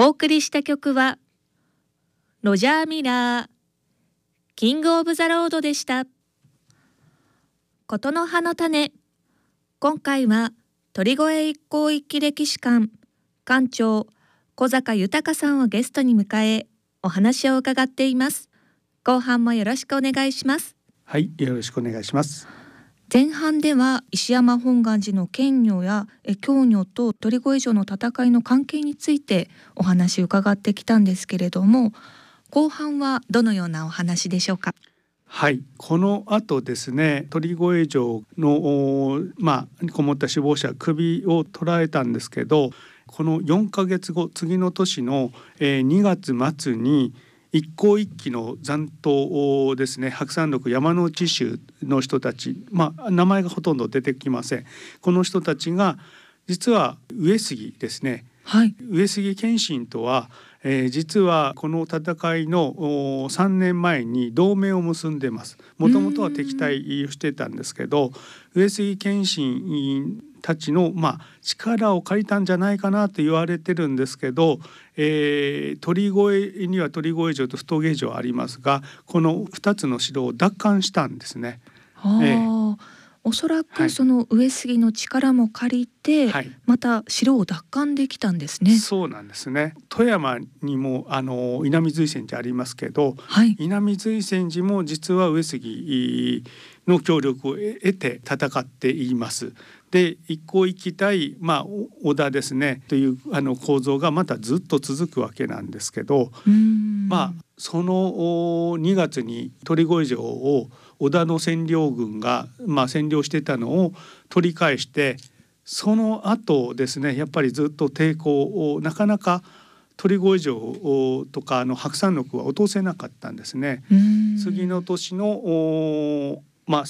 お送りした曲はロジャー・ミラー、キング・オブ・ザ・ロードでした。ことの葉の種、今回は鳥越一向一揆歴史館館長小坂豊さんをゲストに迎えお話を伺っています。後半もよろしくお願いします。 はい、よろしくお願いします。 前半では石山本願寺の検女や教女と鳥越城の戦いの関係についてお話を伺ってきたんですけれども、後半はどのようなお話でしょうか。 はい、この後ですね、鳥越城のこもった首謀者首を捕らえたんですけど、この4ヶ月後、次の年の2月末に一向一揆の残党ですね、白山麓山内衆の人たち、名前がほとんど出てきません。この人たちが実は上杉ですね、 はい、 上杉謙信とは、実はこの戦いの3年前に同盟を結んでます。もともとは敵対をしてたんですけど、上杉謙信たちの力を借りたんじゃないかなと言われてるんですけど、鳥越には鳥越城と太毛城ありますが、この2つの城を奪還したんですね。 おそらくその上杉の力も借りて、また城を奪還できたんですね。 そうなんですね。富山にも稲見随泉寺ありますけど、稲見随泉寺も実は上杉の協力を得て戦っています。で、一向一揆対、織田ですねという構造がまたずっと続くわけなんですけど、その2月に鳥越城を織田の占領軍が、占領してたのを取り返して、その後ですね、やっぱりずっと抵抗をなかなか鳥越城とか白山麓は落とせなかったんですね。次の年の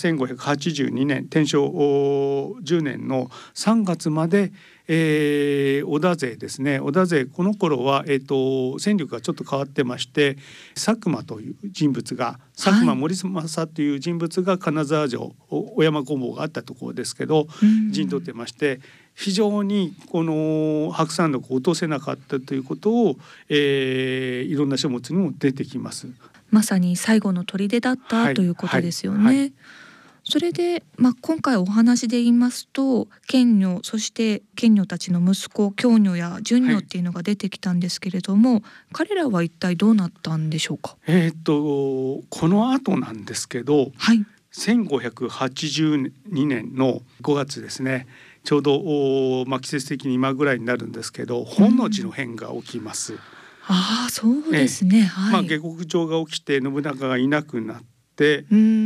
1582年天正10年の3月まで、織田勢ですね、織田勢この頃は、戦力がちょっと変わってまして、佐久間という人物が、佐久間盛政という人物が金沢城小山工房があったところですけど陣取ってまして、非常にこの白山麓を落とせなかったということを、いろんな書物にも出てきます。 まさに最後の砦だった、ということですよね。それで、今回お話で言いますと、検女、そして検女たちの息子教女や準女っていうのが出てきたんですけれども、彼らは一体どうなったんでしょうか。 この後なんですけど、1582年の5月ですね、ちょうど、季節的に今ぐらいになるんですけど、本能寺の変が起きます。 そうですね。 下克上が起きて信長がいなくなって、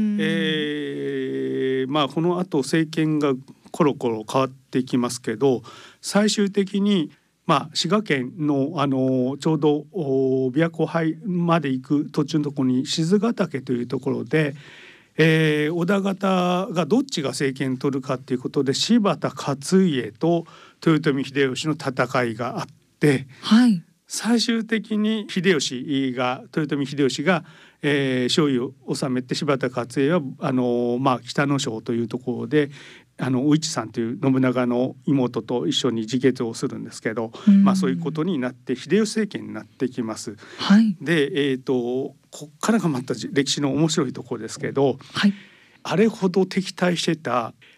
この後政権がコロコロ変わっていきますけど、最終的に、滋賀県の、ちょうど琵琶湖畔まで行く途中のところに賤ヶ岳というところで、織田方がどっちが政権を取るかということで、柴田勝家と豊臣秀吉の戦いがあって、最終的に豊臣秀吉が、勝利を収めて、柴田勝家は北の庄というところでお市さんという信長の妹と一緒に自決をするんですけど、そういうことになって秀吉政権になってきます。で、こっからがまた歴史の面白いところですけど、あれほど敵対してた